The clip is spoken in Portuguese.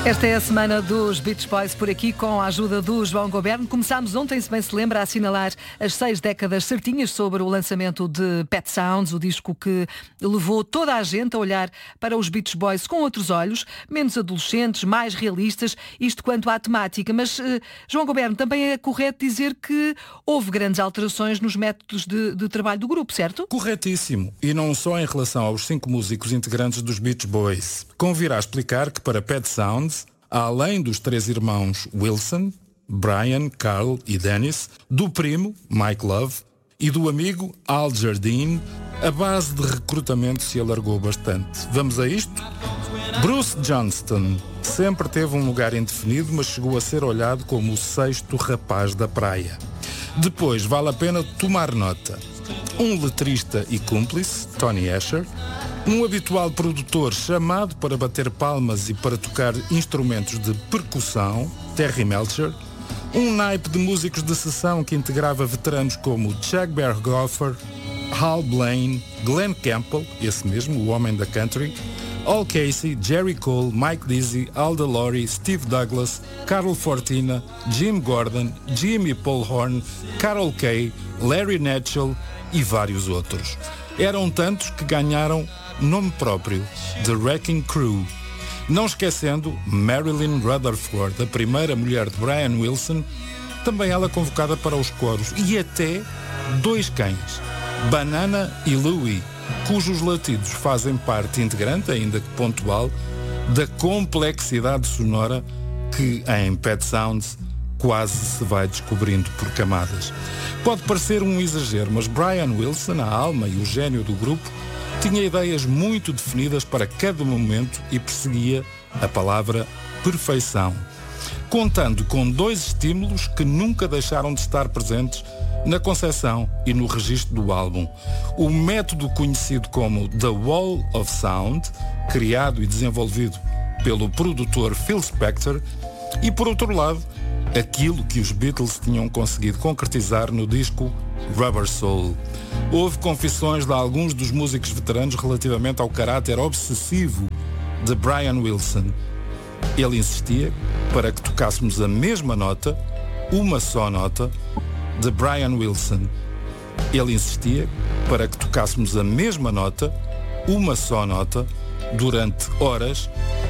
Esta é a semana dos Beach Boys por aqui com a ajuda do João Goberno. Começámos ontem, se bem se lembra, a assinalar as 6 décadas certinhas sobre o lançamento de Pet Sounds, o disco que levou toda a gente a olhar para os Beach Boys com outros olhos, menos adolescentes, mais realistas, isto quanto à temática. Mas, João Goberno, também é correto dizer que houve grandes alterações nos métodos de trabalho do grupo, certo? Corretíssimo. E não só em relação aos 5 músicos integrantes dos Beach Boys. Convirá explicar que para Pet Sounds, além dos 3 irmãos Wilson, Brian, Carl e Dennis, do primo, Mike Love, e do amigo Al Jardine, a base de recrutamento se alargou bastante. Vamos a isto? Bruce Johnston sempre teve um lugar indefinido, mas chegou a ser olhado como o 6º rapaz da praia. Depois, vale a pena tomar nota. Um letrista e cúmplice, Tony Asher, um habitual produtor chamado para bater palmas e para tocar instrumentos de percussão, Terry Melcher, um naipe de músicos de sessão que integrava veteranos como Chuck Berghofer, Hal Blaine, Glenn Campbell, esse mesmo, o homem da country, Al Casey, Jerry Cole, Mike Dizzy, Alda Laurie, Steve Douglas, Carl Fortina, Jim Gordon, Jimmy Paul Horn, Carol Kay, Larry Natchell e vários outros. Eram tantos que ganharam nome próprio, The Wrecking Crew. Não esquecendo Marilyn Rutherford, a primeira mulher de Brian Wilson, também ela convocada para os coros, e até 2 cães, Banana e Louie, cujos latidos fazem parte integrante, ainda que pontual, da complexidade sonora que em Pet Sounds quase se vai descobrindo por camadas. Pode parecer um exagero, mas Brian Wilson, a alma e o gênio do grupo, tinha ideias muito definidas para cada momento e perseguia a palavra perfeição, contando com 2 estímulos que nunca deixaram de estar presentes na concepção e no registro do álbum. O método conhecido como The Wall of Sound, criado e desenvolvido pelo produtor Phil Spector, e por outro lado, aquilo que os Beatles tinham conseguido concretizar no disco Rubber Soul. Houve confissões de alguns dos músicos veteranos relativamente ao caráter obsessivo de Brian Wilson. Ele insistia para que tocássemos a mesma nota, uma só nota, de Brian Wilson. Ele insistia para que tocássemos a mesma nota, uma só nota, durante horas,